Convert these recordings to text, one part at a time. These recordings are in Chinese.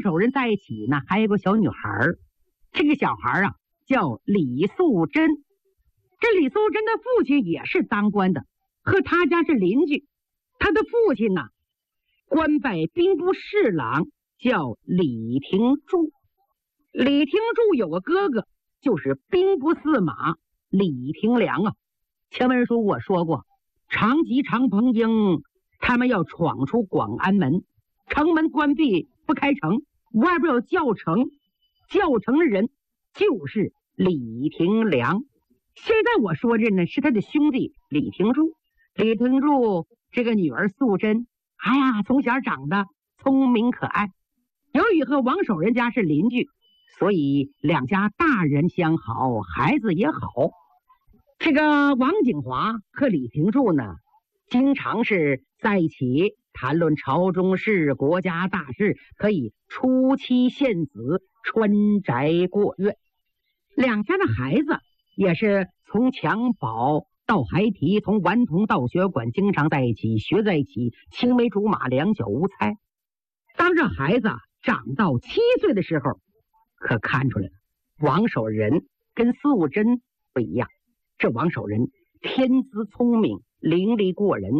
守仁在一起呢，还有个小女孩，这个小孩啊叫李素贞。这李素贞的父亲也是当官的，和他家是邻居。他的父亲呢，官拜兵部侍郎，叫李廷柱。李廷柱有个哥哥，就是兵部司马李廷良啊。前文书我说过，常吉、常鹏英他们要闯出广安门，城门关闭不开城，外边有叫城，叫城的人就是李廷良。现在我说这呢是他的兄弟李廷柱。李廷柱这个女儿素贞，哎呀，从小长得聪明可爱。由于和王守仁家是邻居，所以两家大人相好，孩子也好。这个王景华和李廷柱呢，经常是在一起谈论朝中事、国家大事，可以出妻献子，穿宅过月。两家的孩子也是从襁褓到孩提，从顽童到学馆，经常在一起，学在一起，青梅竹马，两小无猜。当这孩子长到7岁的时候，可看出来了，王守仁跟素贞不一样。这王守仁天资聪明，伶俐过人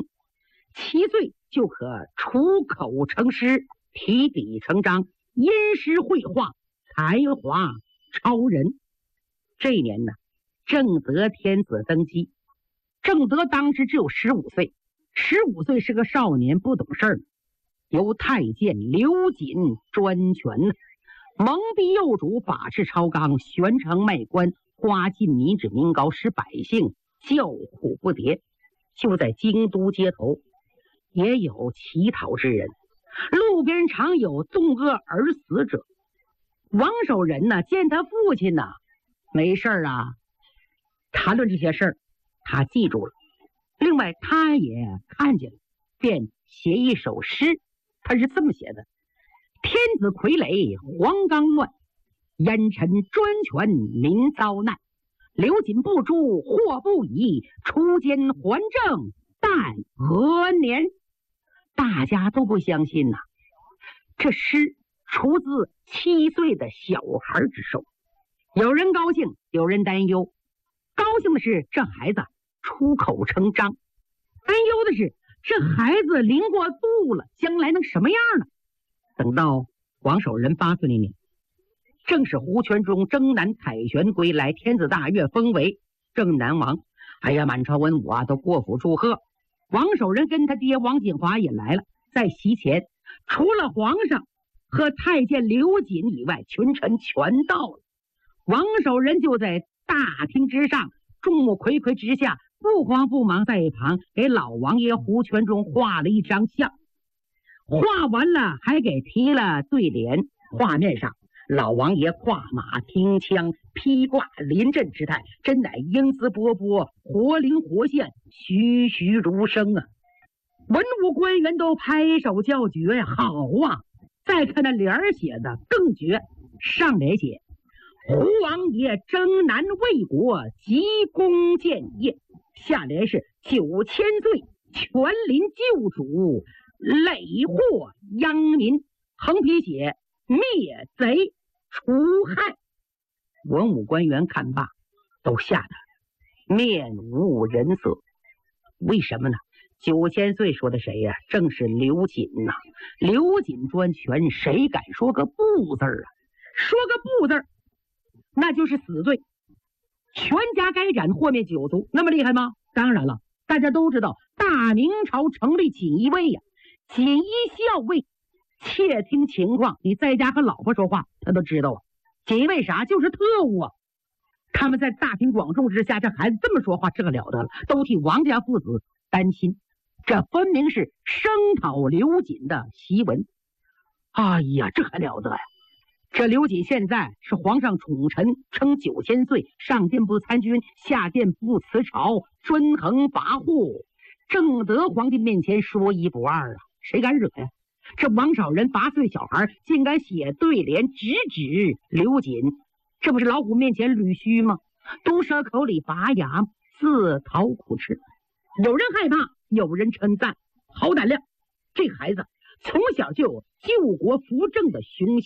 ，7岁就可出口成诗，提笔成章，吟诗绘画，才华超人。这一年呢，正德天子登基。正德当时只有15岁，15岁是个少年，不懂事儿，由太监刘瑾专权，蒙蔽幼主，把持朝纲，悬城卖官，花尽民脂民膏，使百姓叫苦不迭。就在京都街头也有乞讨之人，路边常有纵饿而死者。王守仁呢，见他父亲呢没事啊，谈论这些事儿，他记住了。另外他也看见了，便写一首诗。他是这么写的：天子傀儡黄冈乱，烟尘专权民遭难。刘瑾不诛祸不已，出监还政但何年？大家都不相信呐，这诗出自7岁的小孩之手。有人高兴，有人担忧。高兴的是这孩子出口成章，担忧的是这孩子临过度了，将来能什么样呢？等到王守仁8岁那年，正是胡全忠征南凯旋归来，天子大悦，封为正南王。哎呀，满朝文武啊都过府祝贺。王守仁跟他爹王景华也来了，在席前除了皇上和太监刘瑾以外，群臣全到了。王守仁就在大厅之上，众目睽睽之下，不慌不忙在一旁给老王爷胡全忠画了一张像，画完了还给提了对联。画面上老王爷跨马听枪，披挂临阵之态，真乃英姿勃勃，活灵活现，栩栩如生啊！文武官员都拍手叫绝呀，好啊！再看那联儿写的更绝，上联写胡王爷征南卫国，急功建业，下联是9000岁，全临救主，累祸殃民，横批写灭贼除害。文武官员看罢，都吓得面无人色。为什么呢？9000岁说的谁呀？正是刘瑾呐！刘瑾专权，谁敢说个不字啊？说个不字，那就是死罪，全家该斩，豁免9族。那么厉害吗？当然了，大家都知道，大明朝成立锦衣卫呀，锦衣校尉，窃听情况，你在家和老婆说话，他都知道啊。锦衣卫啥？就是特务啊！他们在大庭广众之下，这孩子这么说话，这个了得了，都替王家父子担心。这分明是声讨刘瑾的檄文。哎呀，这还了得呀！这刘瑾现在是皇上宠臣，称9000岁，上殿不参军，下殿不辞朝，专横跋扈。正德皇帝面前说一不二啊，谁敢惹呀？这王守仁8岁小孩竟敢写对联直指刘瑾，这不是老虎面前捋须吗？毒蛇口里拔牙，自讨苦吃。有人害怕，有人称赞，好胆量！这孩子从小就有救国扶正的雄心。